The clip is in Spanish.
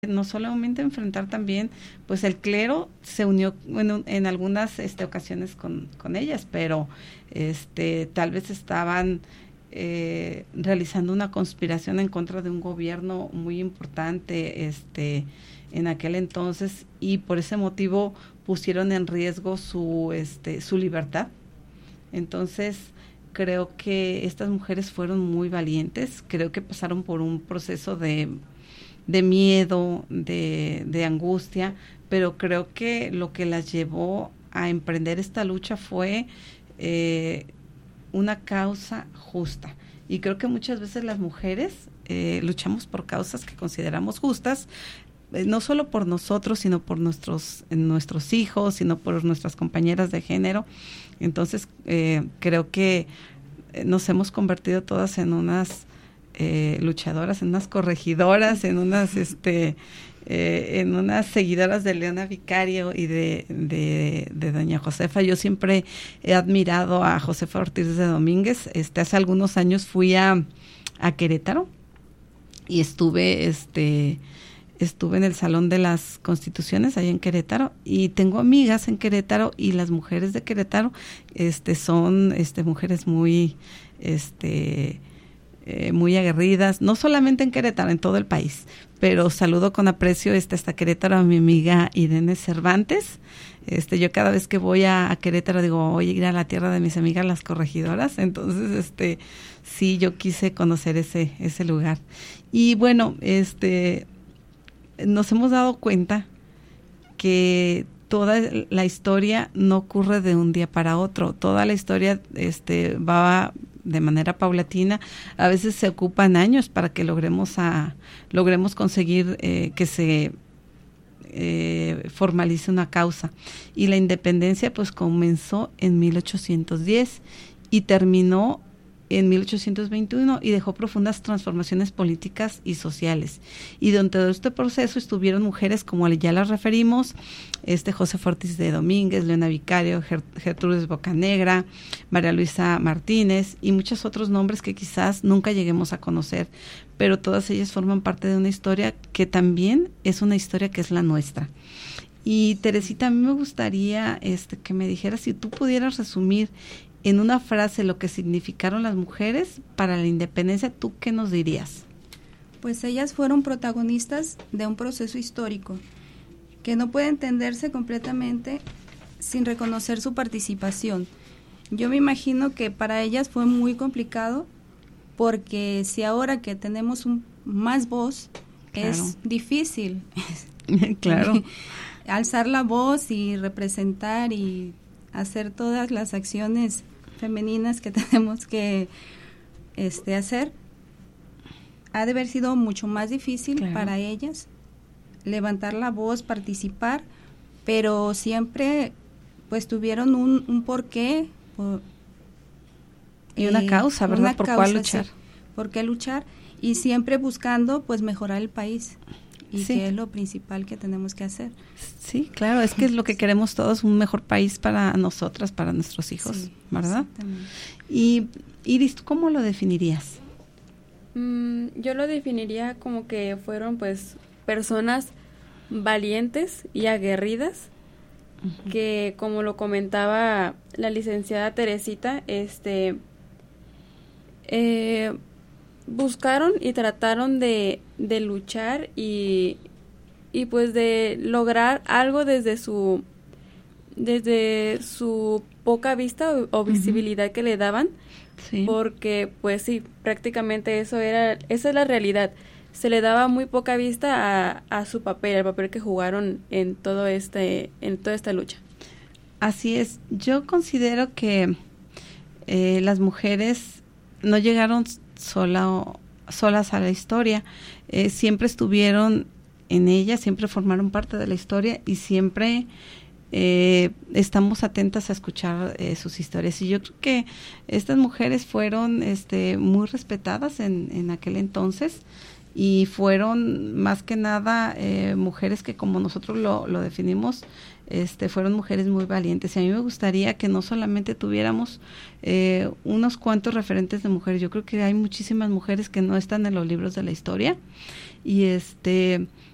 no solamente enfrentar también, pues el clero se unió en algunas ocasiones con ellas, pero tal vez estaban realizando una conspiración en contra de un gobierno muy importante en aquel entonces, y por ese motivo pusieron en riesgo su libertad. Entonces creo que estas mujeres fueron muy valientes, creo que pasaron por un proceso de miedo, de angustia, pero creo que lo que las llevó a emprender esta lucha fue una causa justa. Y creo que muchas veces las mujeres luchamos por causas que consideramos justas, no solo por nosotros, sino por nuestros hijos, sino por nuestras compañeras de género. Entonces, creo que nos hemos convertido todas en unas luchadoras, en unas corregidoras, en unas seguidoras de Leona Vicario y de doña Josefa. Yo siempre he admirado a Josefa Ortiz de Domínguez. Hace algunos años fui a Querétaro y estuve en el Salón de las Constituciones allá en Querétaro, y tengo amigas en Querétaro, y las mujeres de Querétaro son mujeres muy muy aguerridas, no solamente en Querétaro, en todo el país. Pero saludo con aprecio hasta Querétaro a mi amiga Irene Cervantes. Yo cada vez que voy a Querétaro digo, voy a ir a la tierra de mis amigas las corregidoras. Entonces, sí, yo quise conocer ese lugar. Y bueno, nos hemos dado cuenta que toda la historia no ocurre de un día para otro. Toda la historia va de manera paulatina. A veces se ocupan años para que logremos conseguir que se formalice una causa. Y la independencia pues comenzó en 1810 y terminó en 1821 y dejó profundas transformaciones políticas y sociales. Y durante todo este proceso estuvieron mujeres como ya las referimos, Josefa Ortiz de Domínguez, Leona Vicario, Gertrudis Bocanegra, María Luisa Martínez y muchos otros nombres que quizás nunca lleguemos a conocer, pero todas ellas forman parte de una historia que también es una historia que es la nuestra. Y Teresita, a mí me gustaría que me dijeras si tú pudieras resumir en una frase lo que significaron las mujeres para la independencia, ¿tú qué nos dirías? Pues ellas fueron protagonistas de un proceso histórico que no puede entenderse completamente sin reconocer su participación. Yo me imagino que para ellas fue muy complicado, porque si ahora que tenemos más voz, claro, es difícil claro, alzar la voz y representar y hacer todas las acciones femeninas que tenemos que hacer. Ha de haber sido mucho más difícil, claro, para ellas levantar la voz, participar, pero siempre pues tuvieron un porqué y una causa, ¿verdad? ¿Por cuál luchar? Sí, por qué luchar, y siempre buscando pues mejorar el país. Y sí, que es lo principal que tenemos que hacer. Sí, claro, es que es lo que queremos todos, un mejor país para nosotras, para nuestros hijos, sí, ¿verdad? Y Iris, ¿tú cómo lo definirías? Yo lo definiría como que fueron pues personas valientes y aguerridas, uh-huh, que como lo comentaba la licenciada Teresita, buscaron y trataron de luchar y pues de lograr algo desde su poca vista o visibilidad, uh-huh, que le daban, sí, porque pues sí, prácticamente esa es la realidad. Se le daba muy poca vista a su papel, al papel que jugaron en toda esta lucha. Así es. Yo considero que las mujeres no llegaron solas a la historia, siempre estuvieron en ella, siempre formaron parte de la historia y siempre estamos atentas a escuchar sus historias. Y yo creo que estas mujeres fueron muy respetadas en aquel entonces, y fueron más que nada mujeres que, como nosotros lo definimos, fueron mujeres muy valientes. Y a mí me gustaría que no solamente tuviéramos unos cuantos referentes de mujeres. Yo creo que hay muchísimas mujeres que no están en los libros de la historia, y